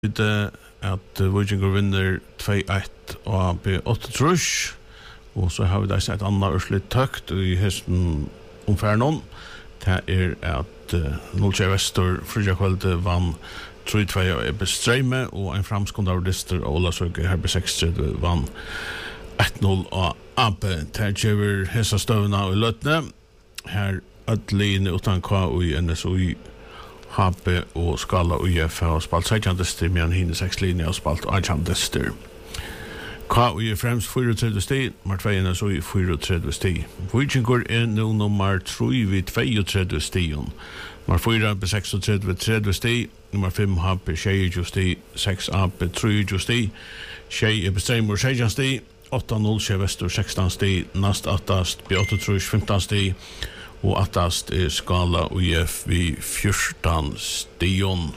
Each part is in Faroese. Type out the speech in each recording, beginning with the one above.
Det at Vikingur vinner 2-1 og B8 og så har vi da sett annet urslitt tøkt i høsten omfærden. Det at 0-2 Vestur Frøyjakvalde vann 3-2 og Ebestreime og en framskående av Lister og Olasøke Herbe 6-3 vann 1-0 og AB. Det gjør hessa støvna i løtene. Her ødline utan KUI, NSUI, HP og Skala UF har spalt 16 dister, men henne 6 linjer har spalt 18 dister. KUI fremst 34 sti, nummer 2 NSUI 34 sti. Vikingur nå nummer 3 ved 32 stion. Nummer 4 B36 ved 30 sti, nummer 5 HP 26 sti, 6 AP 23 sti, 6 Ebestreimur 16 sti, 8-0 Sjevestur 16 sti, nast 8 B8 15 sti, og attast Skala UF vi 14 stion.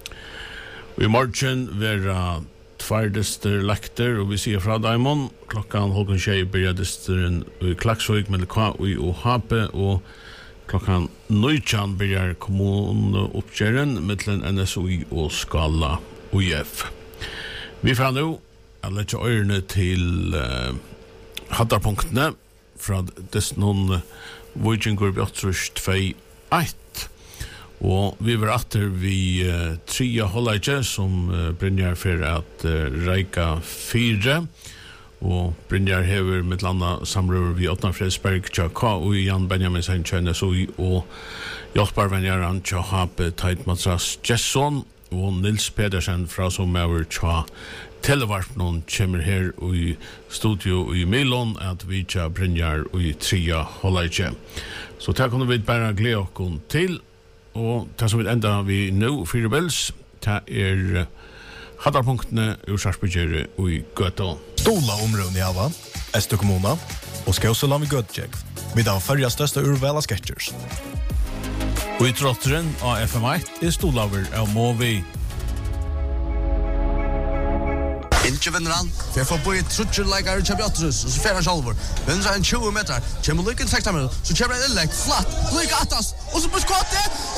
Og i morgen vera tverdister lekter, og vi sier fra Daimon, klokkan 6 byrja disteren i Klaksvik med KUI og HP, og klokkan 9 byrjar kommuneoppgjøren mellom NSUI og Skala UF. Vi fra nå, jeg letter øyrene til haddarpunktene fra dess noen Vikingur B8 2-1 og vi var atter vi 3 hållage som Brynjar for at reika 4 og Brynjar hever med landa samrøver vi 8 Fredsberg tja KUI Jan Benjamin Seinkjønne og hjelparvenjaran tja HP Teit Matras Jesson og Nils Pedersen fra som over tja Televarp nån kommer her i studio i Milon at vi tja Brynjar i 3 hållage. Så det kunne vi bare glede oss til, og det som vi enda vi nå, 4 bells, det haddarpunktene ur Sarsbyggjere i Gøta. Stola områden i Ava, Østekomuna, og Skauseland i Gøtjeg. Vi da førja største urvala sketchers. Og i trotteren av FM1 Stolaver av Movi. Ikke vinner han, for jeg får bo i trutjerleikere i Kjabjotterus, og så fer han sjalvor. Vinner han 20 meter, kommer lykken 60 meter, så kommer han innlegg, flatt, lykke attast, og så på skottet,